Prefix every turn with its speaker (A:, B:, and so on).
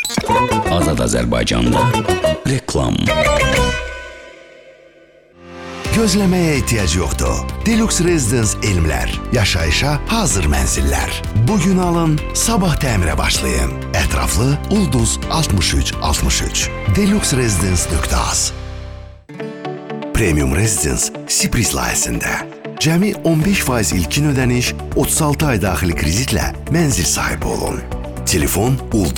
A: Azad Azərbaycanda reklam.
B: Gözləməyə ehtiyac yoxdur. Deluxe Residence Elmlər. Yaşayışa hazır mənzillər. Bugün alın, sabah təmirə başlayın. Ətraflı Ulduz 6363. deluxeresidence.az. Premium Residence Sipris layihəsində. Cəmi 15% ilkin ödəniş, 36 ay daxili kreditlə mənzil sahibi olun. Telefon Ulduz